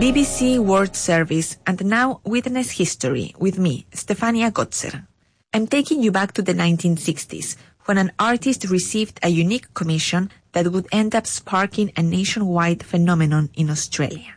BBC World Service, and now Witness History with me, Stefania Gotzer. I'm taking you back to the 1960s, when an artist received a unique commission that would end up sparking a nationwide phenomenon in Australia.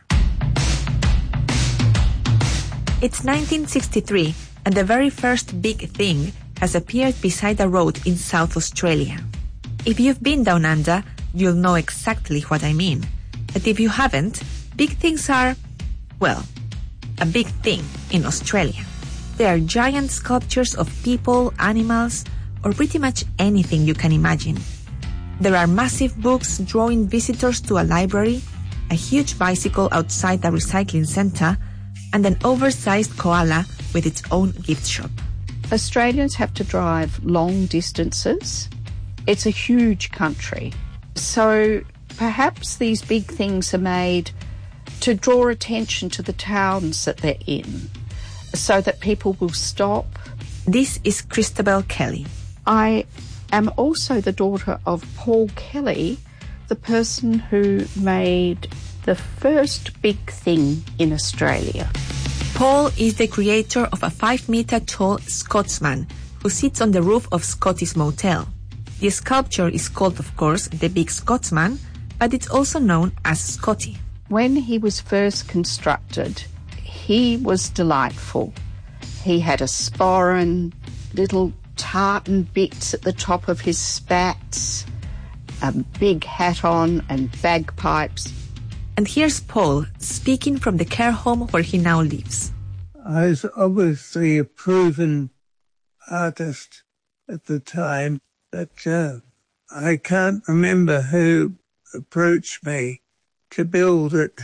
It's 1963, and the very first big thing has appeared beside a road in South Australia. If you've been down under, you'll know exactly what I mean. But if you haven't, big things are, well, a big thing in Australia. They are giant sculptures of people, animals, or pretty much anything you can imagine. There are massive books drawing visitors to a library, a huge bicycle outside a recycling centre, and an oversized koala with its own gift shop. Australians have to drive long distances. It's a huge country. So perhaps these big things are made to draw attention to the towns that they're in so that people will stop. This is Christabel Kelly. I am also the daughter of Paul Kelly, the person who made the first big thing in Australia. Paul is the creator of a 5-meter-tall Scotsman who sits on the roof of Scotty's Motel. The sculpture is called, of course, the Big Scotsman, but it's also known as Scotty. When he was first constructed, he was delightful. He had a sporran, little tartan bits at the top of his spats, a big hat on and bagpipes. And here's Paul speaking from the care home where he now lives. I was obviously a proven artist at the time, but I can't remember who approached me to build it.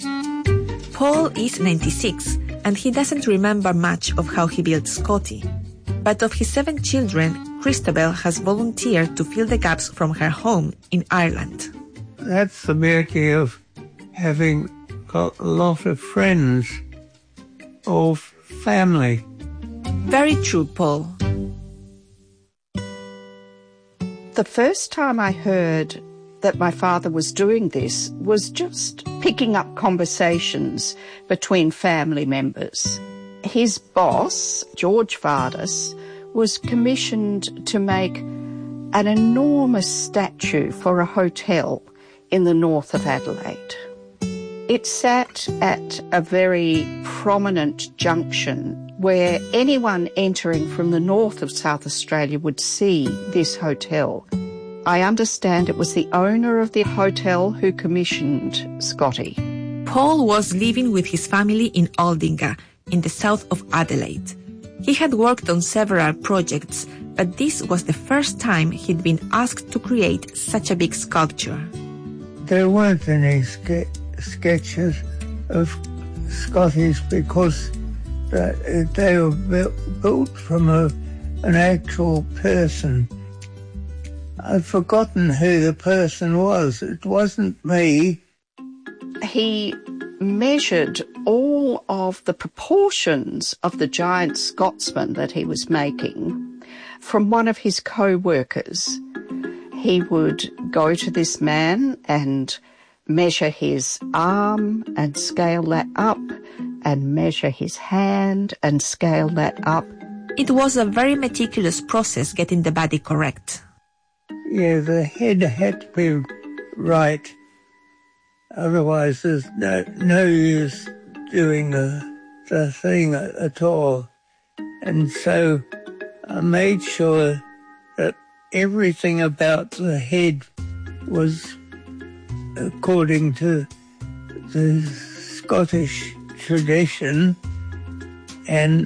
Paul is 96, and he doesn't remember much of how he built Scotty. But of his 7 children, Christabel has volunteered to fill the gaps from her home in Ireland. That's the beauty of having got a lot of friends or family. Very true, Paul. The first time I heard that my father was doing this was just picking up conversations between family members. His boss, George Vardis, was commissioned to make an enormous statue for a hotel in the north of Adelaide. It sat at a very prominent junction where anyone entering from the north of South Australia would see this hotel. I understand it was the owner of the hotel who commissioned Scotty. Paul was living with his family in Aldinga, in the south of Adelaide. He had worked on several projects, but this was the first time he'd been asked to create such a big sculpture. There weren't any sketches of Scotty's because they were built from an actual person. I've forgotten who the person was. It wasn't me. He measured all of the proportions of the giant Scotsman that he was making from one of his co-workers. He would go to this man and measure his arm and scale that up, and measure his hand and scale that up. It was a very meticulous process getting the body correct. Yeah, the head had to be right. Otherwise, there's no use doing the thing at all. And so I made sure that everything about the head was according to the Scottish tradition, and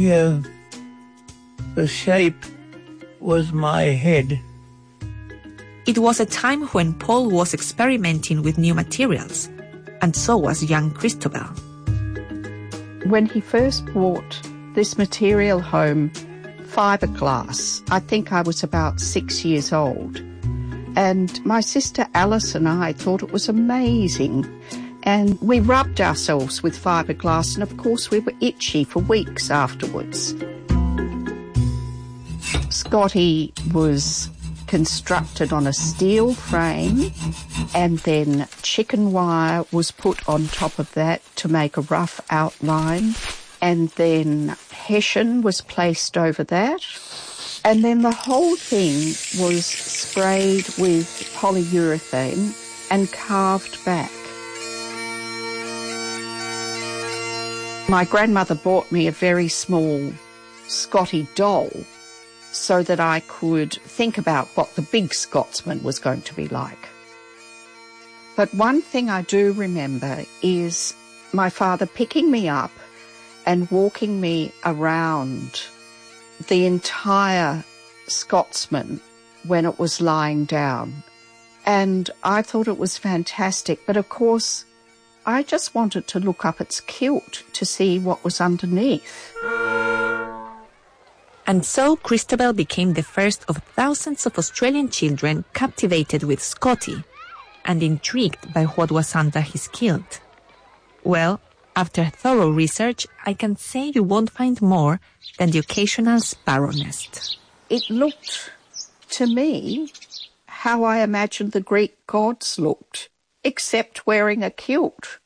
the shape was my head. It was a time when Paul was experimenting with new materials, and so was young Christabel. When he first brought this material home, fiberglass, I think I was about 6 years old. And my sister Alice and I thought it was amazing. And we rubbed ourselves with fiberglass, and of course we were itchy for weeks afterwards. Scotty was constructed on a steel frame, and then chicken wire was put on top of that to make a rough outline, and then hessian was placed over that, and then the whole thing was sprayed with polyurethane and carved back. My grandmother bought me a very small Scotty doll so that I could think about what the big Scotsman was going to be like. But one thing I do remember is my father picking me up and walking me around the entire Scotsman when it was lying down. And I thought it was fantastic. But of course, I just wanted to look up its kilt to see what was underneath. And so Christabel became the first of thousands of Australian children captivated with Scotty and intrigued by what was under his kilt. Well, after thorough research, I can say you won't find more than the occasional sparrow nest. It looked, to me, how I imagined the Greek gods looked, except wearing a kilt.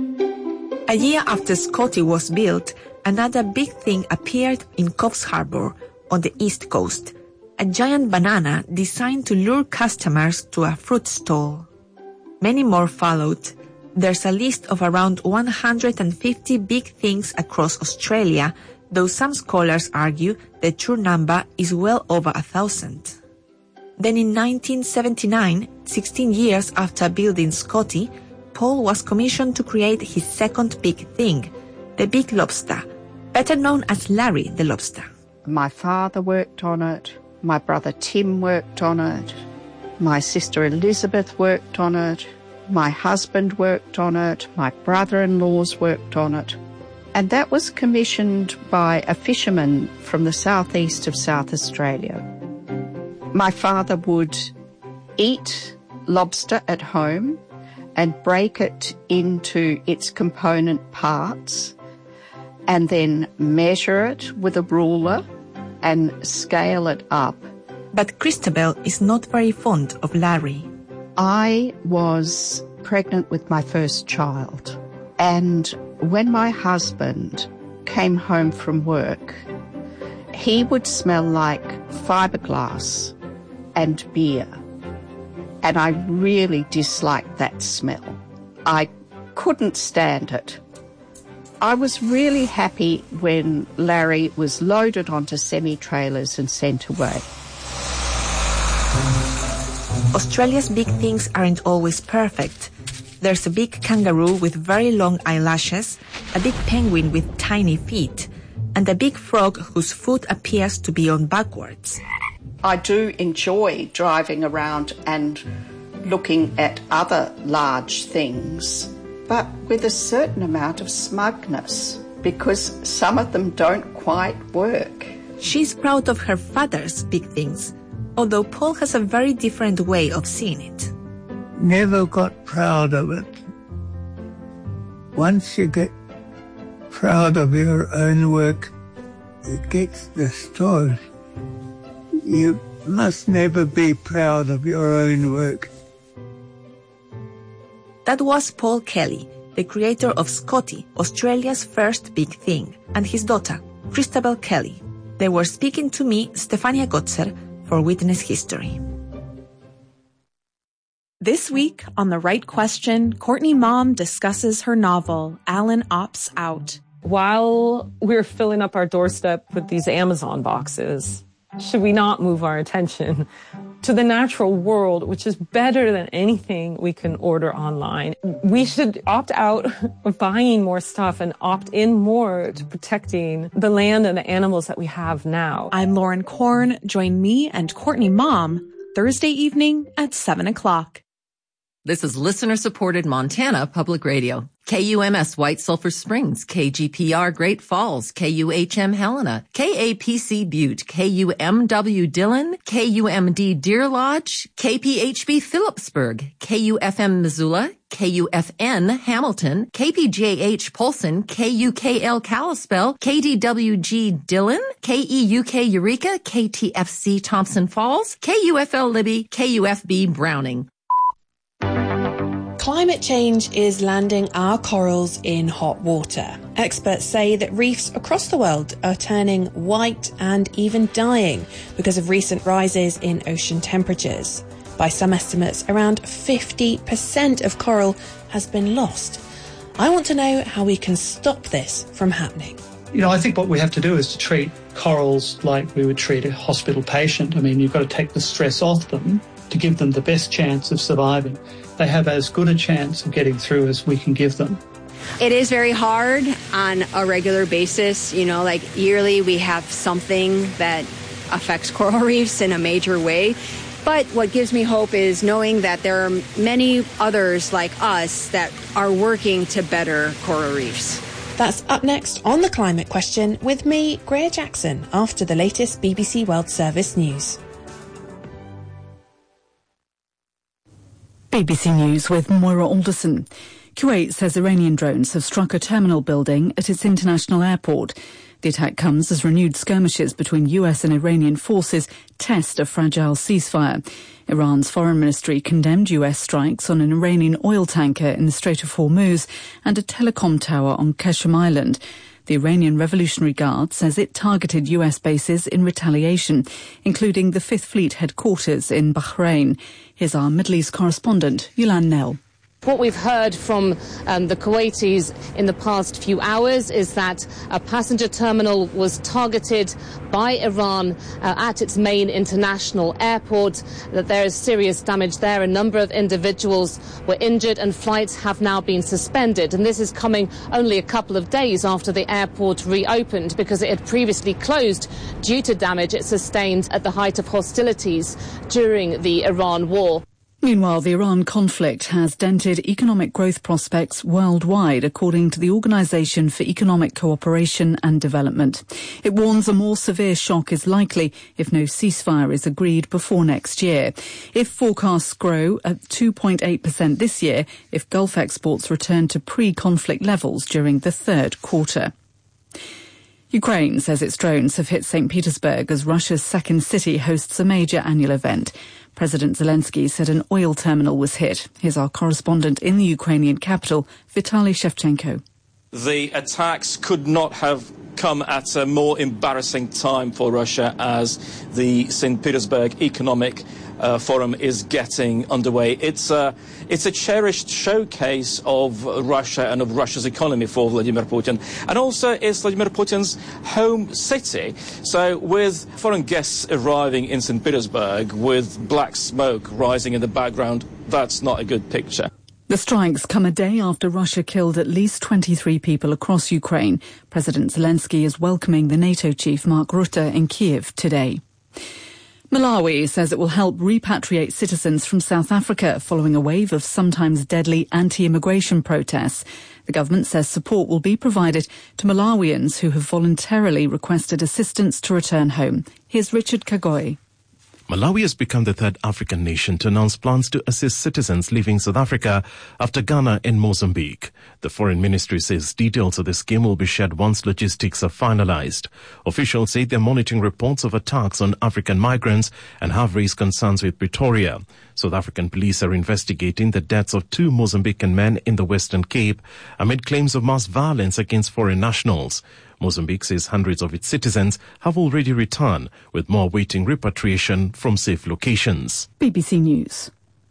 A year after Scotty was built, another big thing appeared in Coffs Harbour on the east coast, a giant banana designed to lure customers to a fruit stall. Many more followed. There's a list of around 150 big things across Australia, though some scholars argue the true number is well over 1,000. Then in 1979, 16 years after building Scotty, Paul was commissioned to create his second big thing, the Big Lobster, better known as Larry the Lobster. My father worked on it, my brother Tim worked on it, my sister Elizabeth worked on it, my husband worked on it, my brother-in-laws worked on it. And that was commissioned by a fisherman from the southeast of South Australia. My father would eat lobster at home and break it into its component parts and then measure it with a ruler and scale it up. But Christabel is not very fond of Larry. I was pregnant with my first child, and when my husband came home from work, he would smell like fiberglass and beer, and I really disliked that smell. I couldn't stand it. I was really happy when Larry was loaded onto semi-trailers and sent away. Australia's big things aren't always perfect. There's a big kangaroo with very long eyelashes, a big penguin with tiny feet, and a big frog whose foot appears to be on backwards. I do enjoy driving around and looking at other large things, but with a certain amount of smugness, because some of them don't quite work. She's proud of her father's big things, although Paul has a very different way of seeing it. Never got proud of it. Once you get proud of your own work, it gets destroyed. You must never be proud of your own work. That was Paul Kelly, the creator of Scotty, Australia's first big thing, and his daughter, Christabel Kelly. They were speaking to me, Stefania Gotzer, for Witness History. This week on The Right Question, Courtney Mom discusses her novel, Alan Opts Out. While we're filling up our doorstep with these Amazon boxes, should we not move our attention to the natural world, which is better than anything we can order online? We should opt out of buying more stuff and opt in more to protecting the land and the animals that we have now. I'm Lauren Korn. Join me and Courtney Mom Thursday evening at 7 o'clock. This is listener-supported Montana Public Radio. KUMS White Sulphur Springs, KGPR Great Falls, KUHM Helena, KAPC Butte, KUMW Dillon, KUMD Deer Lodge, KPHB Phillipsburg, KUFM Missoula, KUFN Hamilton, KPJH Polson, KUKL Kalispell, KDWG Dillon, KEUK Eureka, KTFC Thompson Falls, KUFL Libby, KUFB Browning. Climate change is landing our corals in hot water. Experts say that reefs across the world are turning white and even dying because of recent rises in ocean temperatures. By some estimates, around 50% of coral has been lost. I want to know how we can stop this from happening. I think what we have to do is to treat corals like we would treat a hospital patient. I mean, you've got to take the stress off them to give them the best chance of surviving. They have as good a chance of getting through as we can give them. It is very hard on a regular basis. Like yearly we have something that affects coral reefs in a major way. But what gives me hope is knowing that there are many others like us that are working to better coral reefs. That's up next on The Climate Question with me, Greer Jackson, after the latest BBC World Service news. BBC News with Moira Alderson. Kuwait says Iranian drones have struck a terminal building at its international airport. The attack comes as renewed skirmishes between US and Iranian forces test a fragile ceasefire. Iran's foreign ministry condemned US strikes on an Iranian oil tanker in the Strait of Hormuz and a telecom tower on Qeshm Island. The Iranian Revolutionary Guard says it targeted US bases in retaliation, including the Fifth Fleet headquarters in Bahrain. Here's our Middle East correspondent, Yulan Nell. What we've heard from the Kuwaitis in the past few hours is that a passenger terminal was targeted by Iran at its main international airport, that there is serious damage there. A number of individuals were injured and flights have now been suspended. And this is coming only a couple of days after the airport reopened because it had previously closed due to damage it sustained at the height of hostilities during the Iran war. Meanwhile, the Iran conflict has dented economic growth prospects worldwide, according to the Organisation for Economic Cooperation and Development. It warns a more severe shock is likely if no ceasefire is agreed before next year. If forecasts grow at 2.8% this year, if Gulf exports return to pre-conflict levels during the third quarter. Ukraine says its drones have hit St. Petersburg as Russia's second city hosts a major annual event. President Zelensky said an oil terminal was hit. Here's our correspondent in the Ukrainian capital, Vitaly Shevchenko. The attacks could not have come at a more embarrassing time for Russia as the St. Petersburg Economic Forum is getting underway. It's a cherished showcase of Russia and of Russia's economy for Vladimir Putin. And also it's Vladimir Putin's home city. So with foreign guests arriving in St. Petersburg with black smoke rising in the background, that's not a good picture. The strikes come a day after Russia killed at least 23 people across Ukraine. President Zelensky is welcoming the NATO chief Mark Rutte in Kiev today. Malawi says it will help repatriate citizens from South Africa following a wave of sometimes deadly anti-immigration protests. The government says support will be provided to Malawians who have voluntarily requested assistance to return home. Here's Richard Kagoi. Malawi has become the third African nation to announce plans to assist citizens leaving South Africa after Ghana and Mozambique. The Foreign Ministry says details of the scheme will be shared once logistics are finalized. Officials say they're monitoring reports of attacks on African migrants and have raised concerns with Pretoria. South African police are investigating the deaths of 2 Mozambican men in the Western Cape amid claims of mass violence against foreign nationals. Mozambique says hundreds of its citizens have already returned, with more awaiting repatriation from safe locations. BBC News.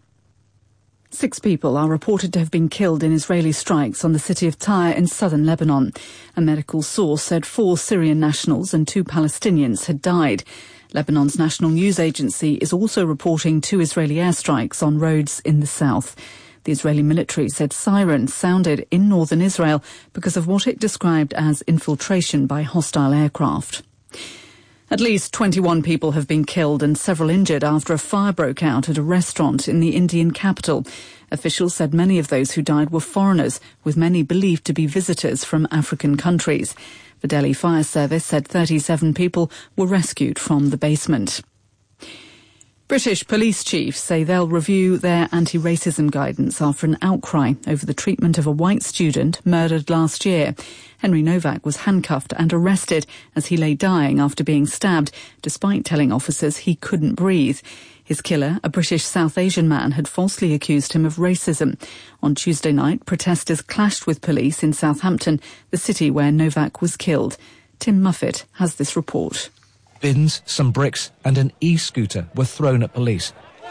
6 people are reported to have been killed in Israeli strikes on the city of Tyre in southern Lebanon. A medical source said 4 Syrian nationals and 2 Palestinians had died. Lebanon's national news agency is also reporting 2 Israeli airstrikes on roads in the south. The Israeli military said sirens sounded in northern Israel because of what it described as infiltration by hostile aircraft. At least 21 people have been killed and several injured after a fire broke out at a restaurant in the Indian capital. Officials said many of those who died were foreigners, with many believed to be visitors from African countries. The Delhi Fire Service said 37 people were rescued from the basement. British police chiefs say they'll review their anti-racism guidance after an outcry over the treatment of a white student murdered last year. Henry Novak was handcuffed and arrested as he lay dying after being stabbed, despite telling officers he couldn't breathe. His killer, a British South Asian man, had falsely accused him of racism. On Tuesday night, protesters clashed with police in Southampton, the city where Novak was killed. Tim Muffet has this report. Bins, some bricks and an e-scooter were thrown at police.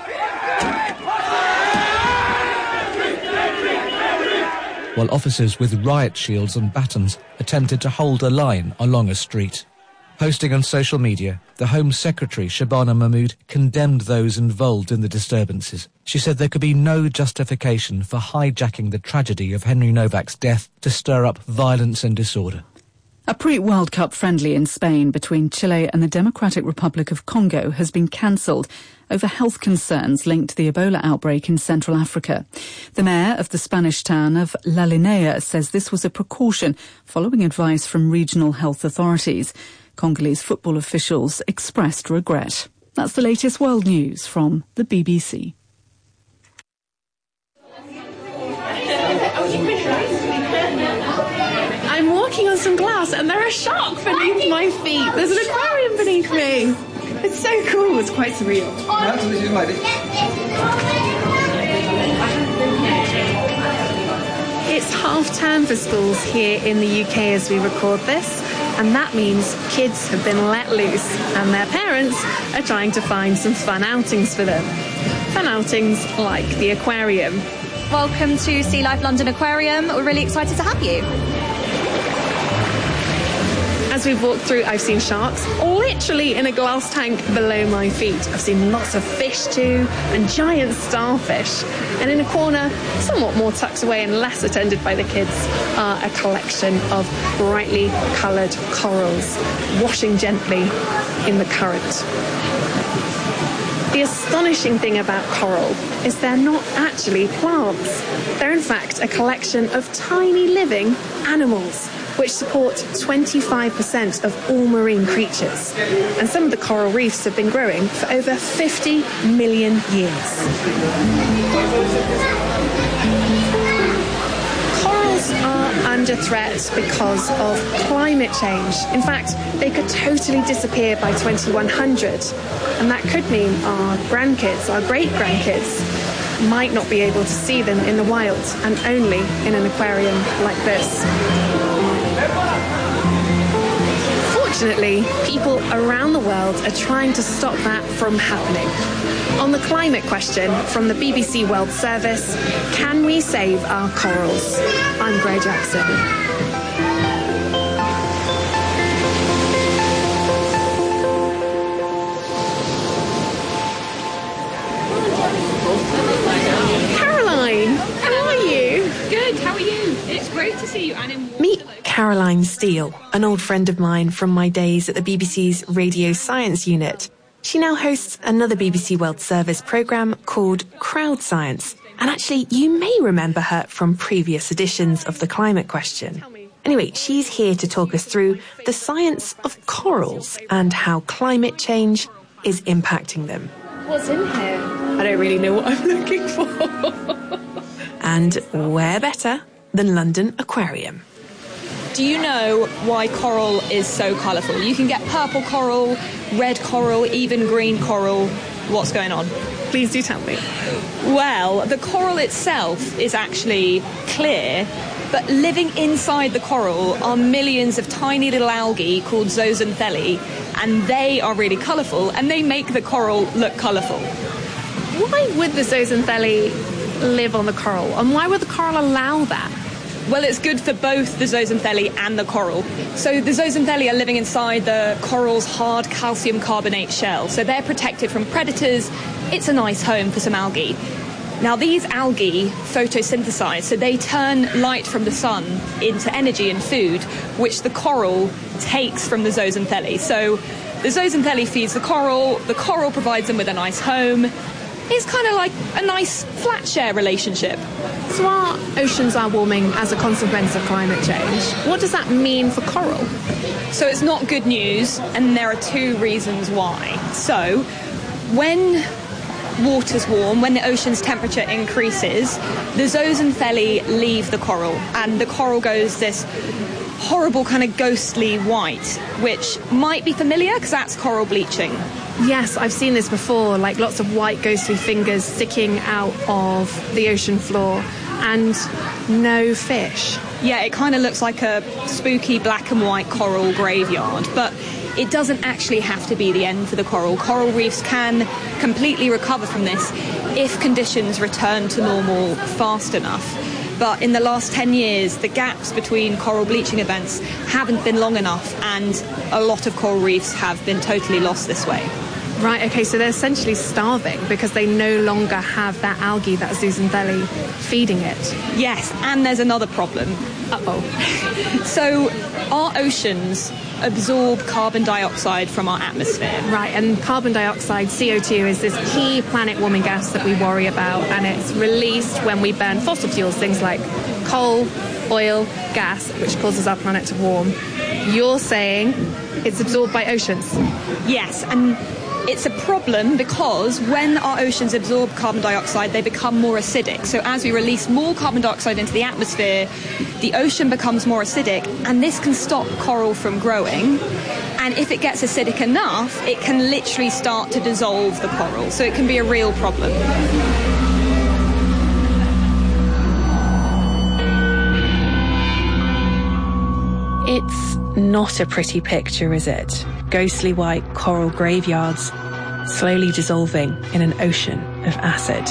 While officers with riot shields and batons attempted to hold a line along a street. Posting on social media, the Home Secretary, Shabana Mahmood, condemned those involved in the disturbances. She said there could be no justification for hijacking the tragedy of Henry Novak's death to stir up violence and disorder. A pre-World Cup friendly in Spain between Chile and the Democratic Republic of Congo has been cancelled over health concerns linked to the Ebola outbreak in Central Africa. The mayor of the Spanish town of La Linea says this was a precaution following advice from regional health authorities. Congolese football officials expressed regret. That's the latest world news from the BBC. I'm walking on some glass and there are sharks beneath my feet. There's an aquarium beneath me. It's so cool. It's quite surreal. It's half-term for schools here in the UK as we record this, and that means kids have been let loose and their parents are trying to find some fun outings for them. Fun outings like the aquarium. Welcome to Sea Life London Aquarium. We're really excited to have you. As we've walked through, I've seen sharks literally in a glass tank below my feet. I've seen lots of fish too, and giant starfish. And in a corner, somewhat more tucked away and less attended by the kids, are a collection of brightly coloured corals washing gently in the current. The astonishing thing about coral is they're not actually plants. They're in fact a collection of tiny living animals, which support 25% of all marine creatures. And some of the coral reefs have been growing for over 50 million years. Corals are under threat because of climate change. In fact, they could totally disappear by 2100. And that could mean our grandkids, our great-grandkids, might not be able to see them in the wild and only in an aquarium like this. Fortunately, people around the world are trying to stop that from happening. On the climate question from the BBC World Service, can we save our corals? I'm Gray Jackson. Great to see you, and Meet Caroline Steele, an old friend of mine from my days at the BBC's Radio Science Unit. She now hosts another BBC World Service programme called Crowd Science. And actually, you may remember her from previous editions of The Climate Question. Anyway, she's here to talk us through the science of corals and how climate change is impacting them. What's in here? I don't really know what I'm looking for. And where better than London Aquarium. Do you know why coral is so colourful? You can get purple coral, red coral, even green coral. What's going on? Please do tell me. Well, the coral itself is actually clear, but living inside the coral are millions of tiny little algae called zooxanthellae, and they are really colourful, and they make the coral look colourful. Why would the zooxanthellae live on the coral, and why would the coral allow that? Well, it's good for both the zooxanthellae and the coral. So the zooxanthellae are living inside the coral's hard calcium carbonate shell, so they're protected from predators. It's a nice home for some algae. Now, these algae photosynthesize, so they turn light from the sun into energy and food, which the coral takes from the zooxanthellae. So The zooxanthellae feeds the coral provides them with a nice home. It's kind of like a nice flat share relationship. So our oceans are warming as a consequence of climate change. What does that mean for coral? So it's not good news, and there are two reasons why. So when water's warm, when the ocean's temperature increases, the zooxanthellae leave the coral, and the coral goes this horrible kind of ghostly white, which might be familiar because that's coral bleaching. Yes, I've seen this before, like lots of white ghostly fingers sticking out of the ocean floor and no fish. Yeah, it kind of looks like a spooky black and white coral graveyard, but it doesn't actually have to be the end for the coral. Coral reefs can completely recover from this if conditions return to normal fast enough. But in the last 10 years, the gaps between coral bleaching events haven't been long enough, and a lot of coral reefs have been totally lost this way. Right, okay, so they're essentially starving because they no longer have that algae, that zooxanthellae, feeding it. Yes, and there's another problem. Uh-oh. So our oceans absorb carbon dioxide from our atmosphere. Right, and carbon dioxide, CO2, is this key planet-warming gas that we worry about, and it's released when we burn fossil fuels, things like coal, oil, gas, which causes our planet to warm. You're saying it's absorbed by oceans? Yes, and it's a problem because when our oceans absorb carbon dioxide, they become more acidic. So as we release more carbon dioxide into the atmosphere, the ocean becomes more acidic, and this can stop coral from growing. And if it gets acidic enough, it can literally start to dissolve the coral. So it can be a real problem. It's not a pretty picture, is it? Ghostly white coral graveyards slowly dissolving in an ocean of acid.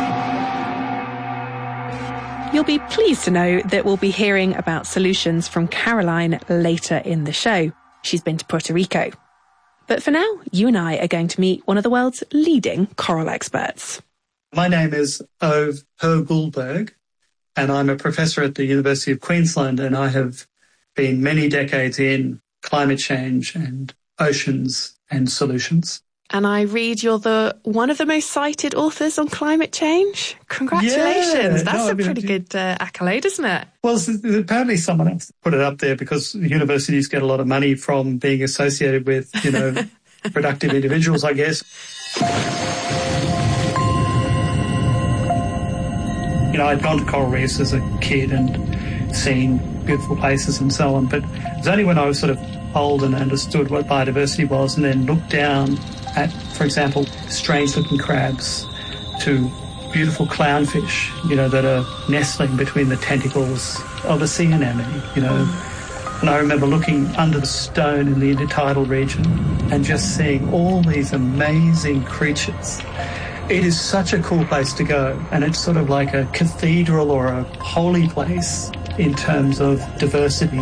You'll be pleased to know that we'll be hearing about solutions from Caroline later in the show. She's been to Puerto Rico. But for now, you and I are going to meet one of the world's leading coral experts. My name is Ove Hergulberg, and I'm a professor at the University of Queensland, and I have been many decades in climate change and oceans and solutions. And I read you're one of the most cited authors on climate change. Congratulations. Yeah, That's a pretty good accolade, isn't it? Well, apparently someone else put it up there because universities get a lot of money from being associated with, productive individuals, I guess. I'd gone to coral reefs as a kid and seen beautiful places and so on, but it was only when I was sort of old and understood what biodiversity was and then looked down at, for example, strange-looking crabs to beautiful clownfish, that are nestling between the tentacles of a sea anemone, And I remember looking under the stone in the intertidal region and just seeing all these amazing creatures. It is such a cool place to go, and it's sort of like a cathedral or a holy place in terms of diversity.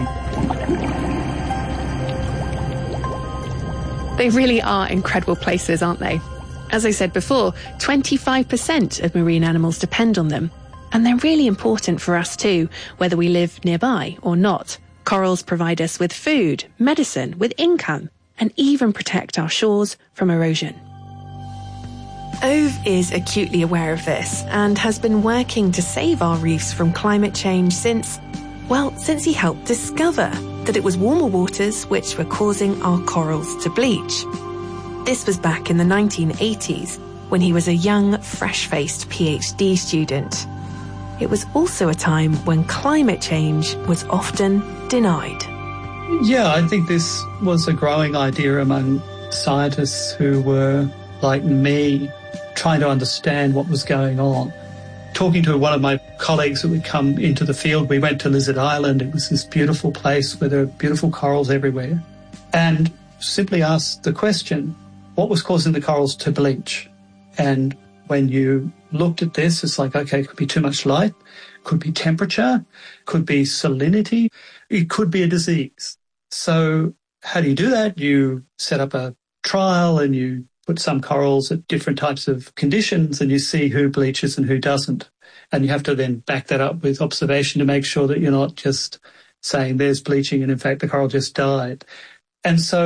They really are incredible places, aren't they? As I said before, 25% of marine animals depend on them. And they're really important for us too, whether we live nearby or not. Corals provide us with food, medicine, with income, and even protect our shores from erosion. Ove is acutely aware of this and has been working to save our reefs from climate change since he helped discover that it was warmer waters which were causing our corals to bleach. This was back in the 1980s, when he was a young, fresh-faced PhD student. It was also a time when climate change was often denied. Yeah, I think this was a growing idea among scientists who were, like me, trying to understand what was going on. Talking to one of my colleagues who would come into the field, we went to Lizard Island. It was this beautiful place where there were beautiful corals everywhere. And simply asked the question, what was causing the corals to bleach? And when you looked at this, it's like, okay, it could be too much light, could be temperature, could be salinity, it could be a disease. So how do you do that? You set up a trial and you put some corals at different types of conditions and you see who bleaches and who doesn't. And you have to then back that up with observation to make sure that you're not just saying there's bleaching and in fact the coral just died. And so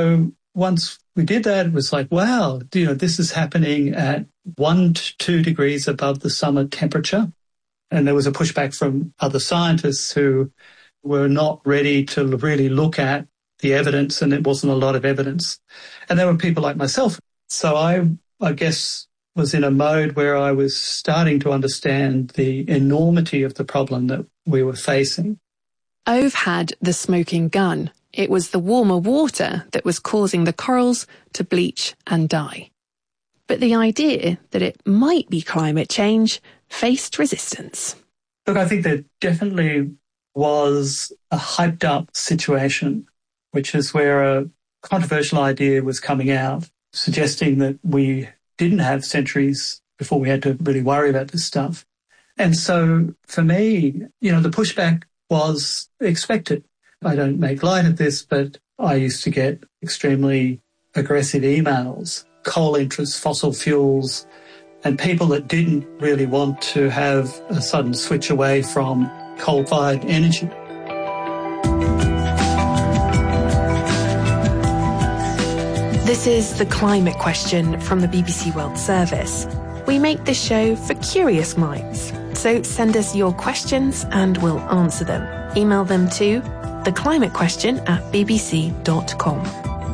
once we did that, it was like, wow, this is happening at 1 to 2 degrees above the summer temperature. And there was a pushback from other scientists who were not ready to really look at the evidence, and it wasn't a lot of evidence. And there were people like myself. So I guess was in a mode where I was starting to understand the enormity of the problem that we were facing. Ove had the smoking gun. It was the warmer water that was causing the corals to bleach and die. But the idea that it might be climate change faced resistance. Look, I think there definitely was a hyped up situation, which is where a controversial idea was coming out, suggesting that we didn't have centuries before we had to really worry about this stuff. And so for me, the pushback was expected. I don't make light of this, but I used to get extremely aggressive emails, coal interests, fossil fuels, and people that didn't really want to have a sudden switch away from coal-fired energy. This is The Climate Question from the BBC World Service. We make this show for curious minds, so send us your questions and we'll answer them. Email them to theclimatequestion@bbc.com.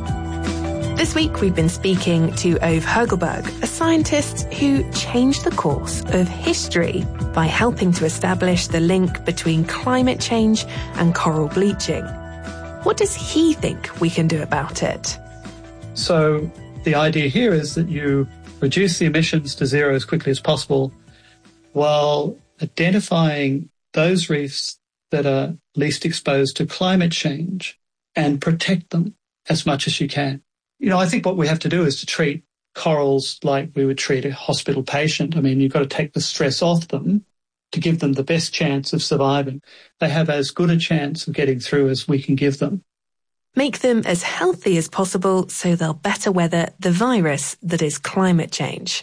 This week we've been speaking to Ove Hoegel-Berg, a scientist who changed the course of history by helping to establish the link between climate change and coral bleaching. What does he think we can do about it? So the idea here is that you reduce the emissions to zero as quickly as possible while identifying those reefs that are least exposed to climate change and protect them as much as you can. I think what we have to do is to treat corals like we would treat a hospital patient. I mean, you've got to take the stress off them to give them the best chance of surviving. They have as good a chance of getting through as we can give them. Make them as healthy as possible so they'll better weather the virus that is climate change.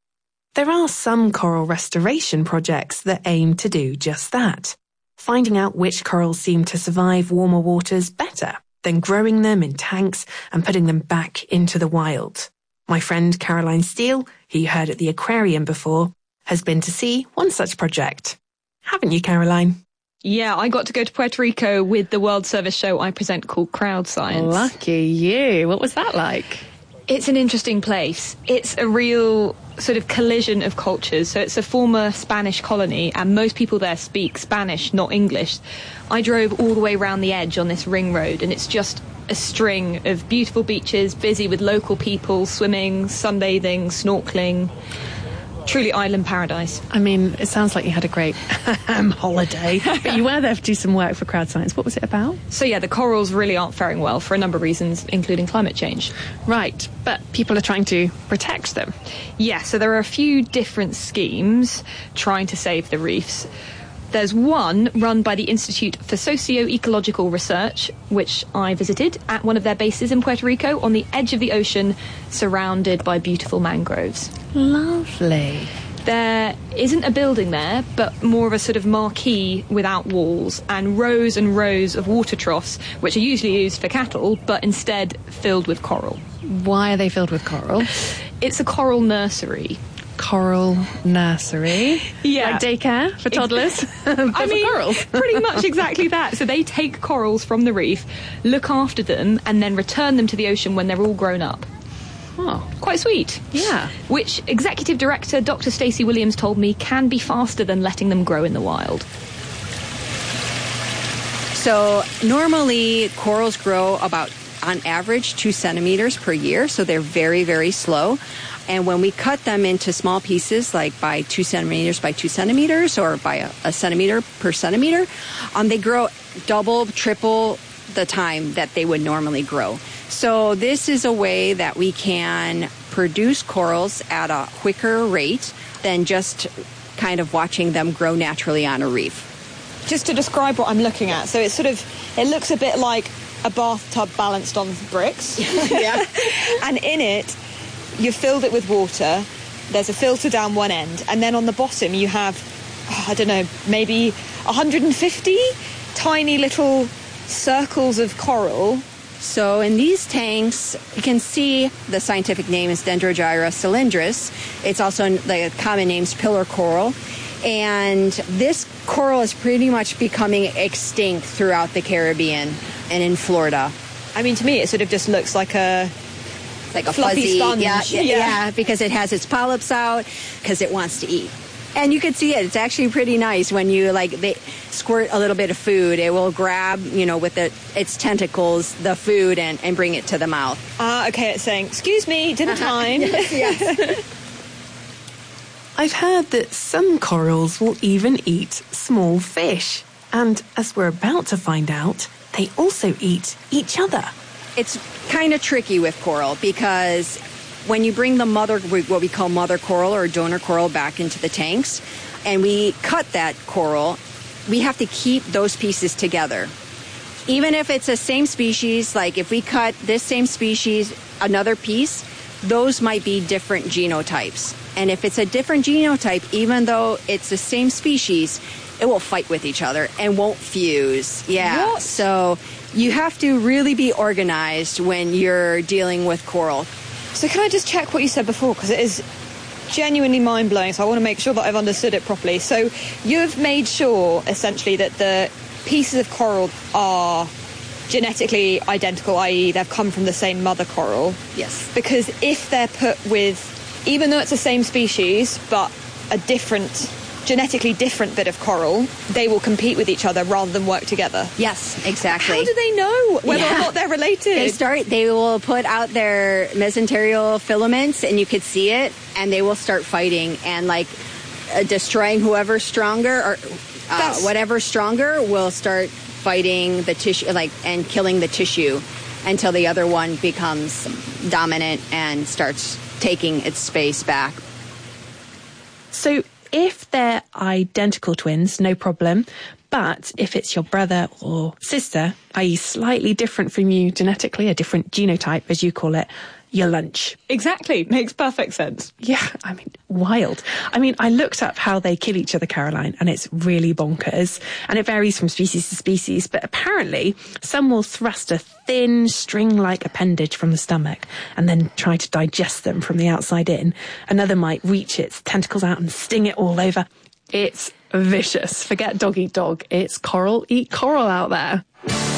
There are some coral restoration projects that aim to do just that, finding out which corals seem to survive warmer waters better, then growing them in tanks and putting them back into the wild. My friend Caroline Steele, who you heard at the aquarium before, has been to see one such project. Haven't you, Caroline? Yeah, I got to go to Puerto Rico with the World Service show I present called Crowd Science. Lucky you. What was that like? It's an interesting place. It's a real sort of collision of cultures. So it's a former Spanish colony and most people there speak Spanish, not English. I drove all the way around the edge on this ring road and it's just a string of beautiful beaches, busy with local people, swimming, sunbathing, snorkeling. Truly island paradise. I mean, it sounds like you had a great holiday. But you were there to do some work for Crowd Science. What was it about? So yeah, the corals really aren't faring well for a number of reasons, including climate change. Right, but people are trying to protect them. Yeah, so there are a few different schemes trying to save the reefs. There's one run by the Institute for Socio-Ecological Research, which I visited at one of their bases in Puerto Rico on the edge of the ocean, surrounded by beautiful mangroves. Lovely. There isn't a building there, but more of a sort of marquee without walls and rows of water troughs, which are usually used for cattle, but instead filled with coral. Why are they filled with coral? It's a coral nursery. Coral nursery. Yeah. Like daycare for toddlers? I mean, corals. Pretty much exactly that. So they take corals from the reef, look after them, and then return them to the ocean when they're all grown up. Oh, quite sweet. Yeah. Which Executive Director Dr. Stacey Williams told me can be faster than letting them grow in the wild. So normally corals grow about, on average, 2 centimeters per year. So they're very, very slow. And when we cut them into small pieces, like by 2 centimeters by 2 centimeters or by a centimeter per centimeter, they grow double, triple the time that they would normally grow. So this is a way that we can produce corals at a quicker rate than just kind of watching them grow naturally on a reef. Just to describe what I'm looking at, so it looks a bit like a bathtub balanced on bricks. Yeah. And in it, you filled it with water, there's a filter down one end, and then on the bottom you have, maybe 150 tiny little circles of coral So in these tanks, you can see the scientific name is Dendrogyra cylindris. It's also the common name is pillar coral. And this coral is pretty much becoming extinct throughout the Caribbean and in Florida. I mean, to me, it sort of just looks like a fluffy fuzzy sponge. Yeah, because it has its polyps out because it wants to eat. And you can see it. It's actually pretty nice when you they squirt a little bit of food. It will grab, with its tentacles, the food and bring it to the mouth. Okay, it's saying, excuse me, dinner time. Yes. I've heard that some corals will even eat small fish. And as we're about to find out, they also eat each other. It's kind of tricky with coral because when you bring the what we call mother coral or donor coral back into the tanks, and we cut that coral, we have to keep those pieces together. Even if it's the same species, like if we cut this same species, another piece, those might be different genotypes. And if it's a different genotype, even though it's the same species, it will fight with each other and won't fuse. Yeah. What? So you have to really be organized when you're dealing with coral. So can I just check what you said before? Because it is genuinely mind-blowing, so I want to make sure that I've understood it properly. So you've made sure, essentially, that the pieces of coral are genetically identical, i.e. they've come from the same mother coral. Yes. Because if they're put with, even though it's the same species, but a genetically different bit of coral, they will compete with each other rather than work together. Yes, exactly. How do they know whether or not they're related? They will put out their mesenterial filaments and you could see it, and they will start fighting and destroying whoever's stronger or whatever's stronger will start fighting the tissue and killing the tissue until the other one becomes dominant and starts taking its space back. So if they're identical twins, no problem. But if it's your brother or sister, i.e. slightly different from you genetically, a different genotype, as you call it, your lunch. Exactly. Makes perfect sense. Yeah, I mean, wild. I mean, I looked up how they kill each other, Caroline, and it's really bonkers. And it varies from species to species, but apparently some will thrust a thin string-like appendage from the stomach and then try to digest them from the outside in. Another might reach its tentacles out and sting it all over. It's vicious. Forget dog eat dog. It's coral eat coral out there.